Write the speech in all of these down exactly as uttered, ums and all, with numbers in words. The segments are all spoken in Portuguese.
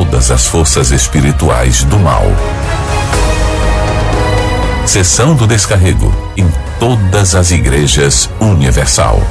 todas as forças espirituais do mal. Sessão do Descarrego em todas as igrejas universal.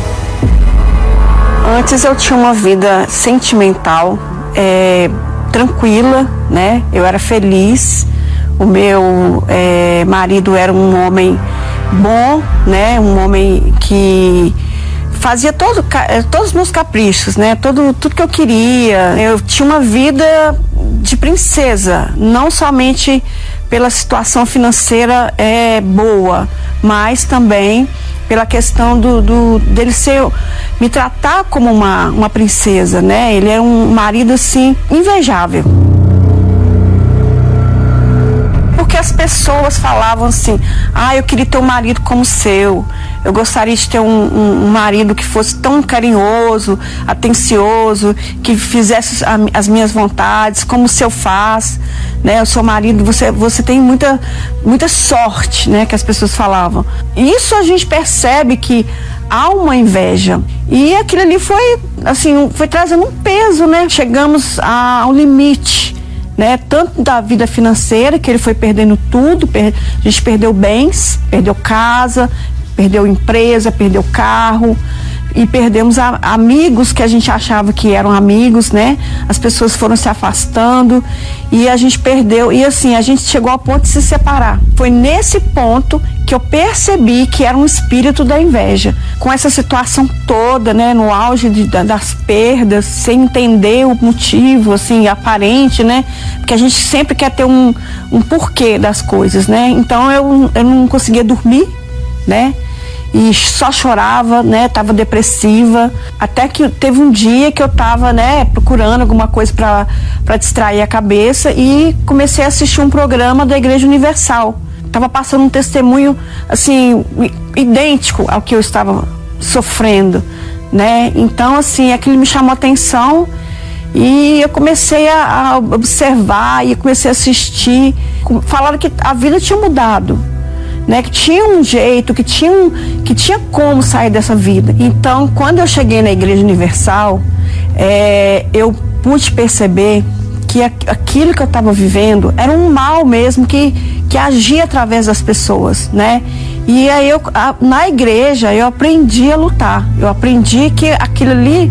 Antes eu tinha uma vida sentimental, é, tranquila, né? Eu era feliz. O meu é, marido era um homem bom, né? Um homem que fazia todo, todos os meus caprichos, né? Todo, tudo que eu queria. Eu tinha uma vida de princesa, não somente pela situação financeira é, boa, mas também pela questão do, do dele ser, me tratar como uma, uma princesa, né? Ele é um marido assim invejável. Porque as pessoas falavam assim: ah, eu queria ter um marido como o seu, eu gostaria de ter um, um, um marido que fosse tão carinhoso, atencioso, que fizesse a, as minhas vontades, como o seu faz, né? O seu marido, você, você tem muita, muita sorte, né? Que as pessoas falavam. Isso a gente percebe que há uma inveja, e aquilo ali foi, assim, foi trazendo um peso, né? Chegamos a, ao limite, né, tanto da vida financeira, que ele foi perdendo tudo, per, a gente perdeu bens, perdeu casa, perdeu empresa, perdeu carro, e perdemos a, amigos que a gente achava que eram amigos, né? As pessoas foram se afastando e a gente perdeu, e assim, a gente chegou ao ponto de se separar. Foi nesse ponto que eu percebi que era um espírito da inveja. Com essa situação toda, né, no auge de, das perdas, sem entender o motivo, assim, aparente, né? Porque a gente sempre quer ter um, um porquê das coisas, né? Então eu, eu não conseguia dormir, né? E só chorava, né? Tava depressiva. Até que teve um dia que eu tava, né, procurando alguma coisa para para distrair a cabeça, e comecei a assistir um programa da Igreja Universal. Tava passando um testemunho, assim, idêntico ao que eu estava sofrendo, né? Então, assim, aquilo me chamou a atenção e eu comecei a, a observar, e eu comecei a assistir. Falaram que a vida tinha mudado, né, que tinha um jeito, que tinha, um, que tinha como sair dessa vida. Então, quando eu cheguei na Igreja Universal, é, eu pude perceber que aquilo que eu estava vivendo era um mal mesmo, que, que agia através das pessoas, né? E aí, eu, a, na igreja, eu aprendi a lutar. Eu aprendi que aquilo ali,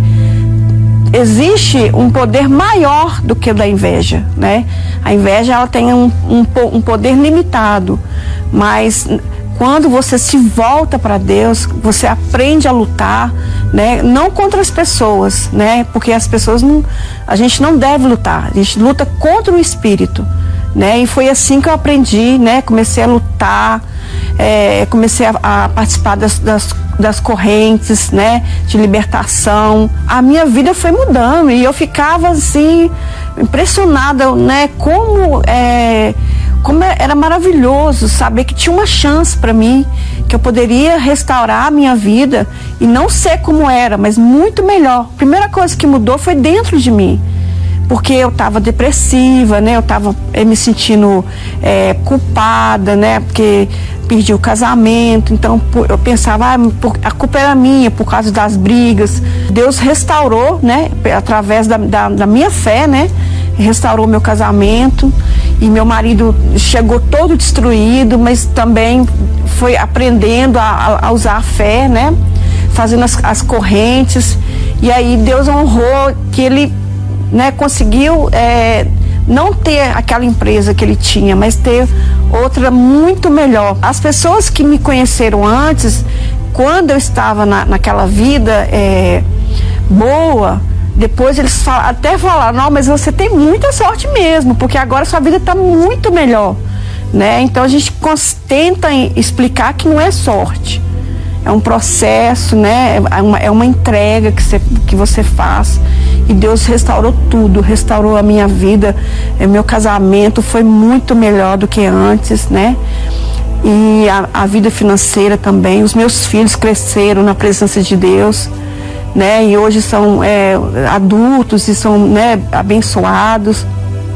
existe um poder maior do que o da inveja, né? A inveja, ela tem um, um, um poder limitado, mas quando você se volta para Deus, você aprende a lutar, né? Não contra as pessoas, né? Porque as pessoas não, a gente não deve lutar, a gente luta contra o espírito, né? E foi assim que eu aprendi, né? Comecei a lutar, é, comecei a, a participar das, das, das correntes, né? De libertação. A minha vida foi mudando e eu ficava assim impressionada, né? Como é, como era maravilhoso saber que tinha uma chance para mim, que eu poderia restaurar a minha vida e não ser como era, mas muito melhor. A primeira coisa que mudou foi dentro de mim, porque eu estava depressiva, né? Eu estava me sentindo é, culpada, né? Porque perdi o casamento, então eu pensava, ah, a culpa era minha por causa das brigas. Deus restaurou, né? Através da, da, da minha fé, né? Restaurou meu casamento, e meu marido chegou todo destruído, mas também foi aprendendo a, a usar a fé, né? Fazendo as, as correntes, e aí Deus honrou que ele, né, conseguiu é, não ter aquela empresa que ele tinha, mas ter outra muito melhor. As pessoas que me conheceram antes, quando eu estava na, naquela vida é, boa, depois eles fal- até falaram, não, mas você tem muita sorte mesmo, porque agora sua vida está muito melhor, né? Então a gente tenta explicar que não é sorte, é um processo, né? É uma, é uma entrega que você, que você faz, e Deus restaurou tudo, restaurou a minha vida, é, meu casamento foi muito melhor do que antes, né? E a, a vida financeira também, os meus filhos cresceram na presença de Deus, né? E hoje são é, adultos e são, né, abençoados.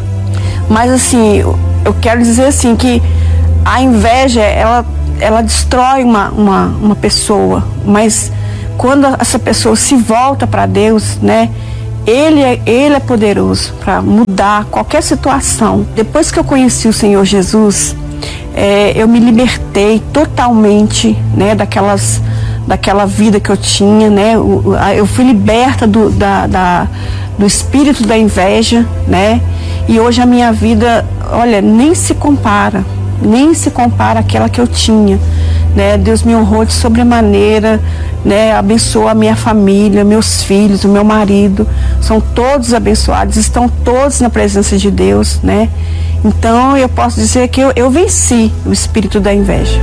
Mas assim, eu quero dizer assim que a inveja, ela, ela destrói uma, uma, uma pessoa, mas quando essa pessoa se volta para Deus, né, Ele é, ele é poderoso para mudar qualquer situação. Depois que eu conheci o Senhor Jesus, é, eu me libertei totalmente, né, daquelas, daquela vida que eu tinha, né? Eu fui liberta do, da, da, do espírito da inveja, né? E hoje a minha vida, olha, nem se compara, nem se compara àquela que eu tinha, né? Deus me honrou de sobremaneira, né? Abençoou a minha família, meus filhos, o meu marido, são todos abençoados, estão todos na presença de Deus, né? Então eu posso dizer que eu, eu venci o espírito da inveja.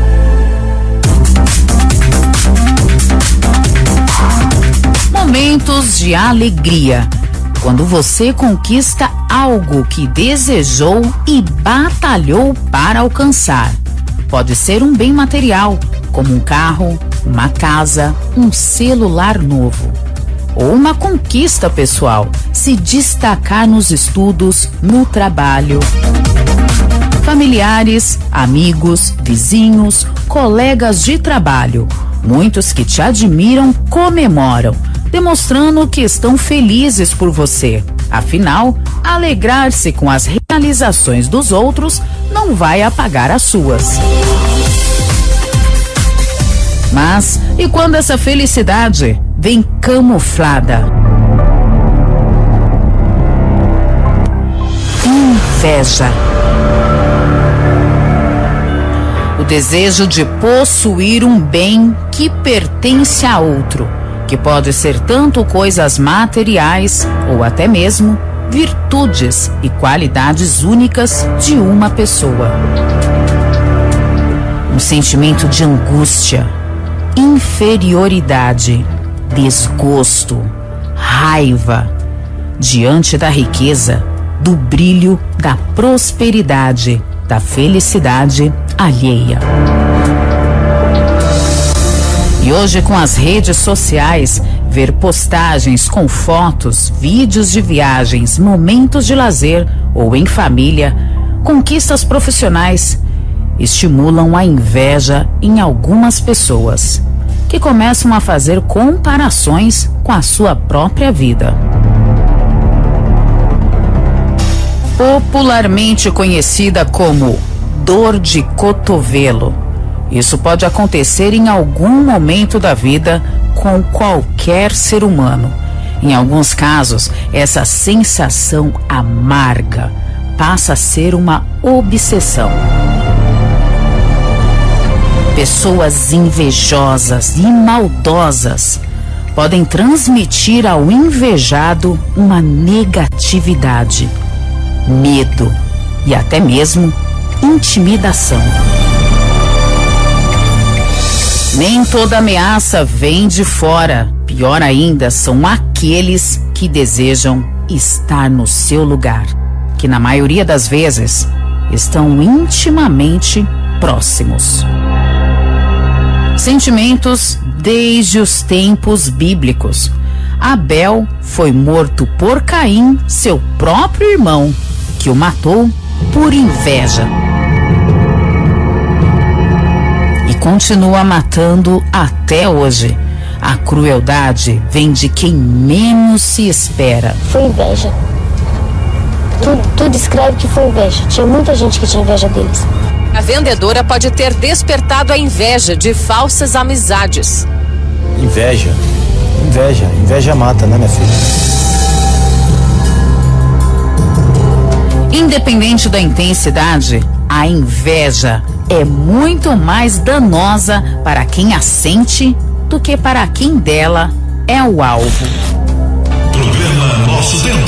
Momentos de alegria. Quando você conquista algo que desejou e batalhou para alcançar. Pode ser um bem material, como um carro, uma casa, um celular novo. Ou uma conquista pessoal, se destacar nos estudos, no trabalho. Familiares, amigos, vizinhos, colegas de trabalho. Muitos que te admiram comemoram, demonstrando que estão felizes por você. Afinal, alegrar-se com as realizações dos outros não vai apagar as suas. Mas, e quando essa felicidade vem camuflada? Inveja. O desejo de possuir um bem que pertence a outro, que pode ser tanto coisas materiais ou até mesmo virtudes e qualidades únicas de uma pessoa. Um sentimento de angústia, inferioridade, desgosto, raiva diante da riqueza, do brilho, da prosperidade, da felicidade alheia. E hoje, com as redes sociais, ver postagens com fotos, vídeos de viagens, momentos de lazer ou em família, conquistas profissionais, estimulam a inveja em algumas pessoas, que começam a fazer comparações com a sua própria vida. Popularmente conhecida como dor de cotovelo. Isso pode acontecer em algum momento da vida com qualquer ser humano. Em alguns casos, essa sensação amarga passa a ser uma obsessão. Pessoas invejosas e maldosas podem transmitir ao invejado uma negatividade, medo e até mesmo intimidação. Nem toda ameaça vem de fora. Pior ainda, são aqueles que desejam estar no seu lugar, que na maioria das vezes estão intimamente próximos. Sentimentos desde os tempos bíblicos. Abel foi morto por Caim, seu próprio irmão, que o matou por inveja. E continua matando até hoje. A crueldade vem de quem menos se espera. Foi inveja. Tu, tu descreve que foi inveja. Tinha muita gente que tinha inveja deles. A vendedora pode ter despertado a inveja de falsas amizades. Inveja. Inveja. Inveja mata, né, minha filha? Independente da intensidade, a inveja é muito mais danosa para quem a sente do que para quem dela é o alvo. Programa Nosso Tempo.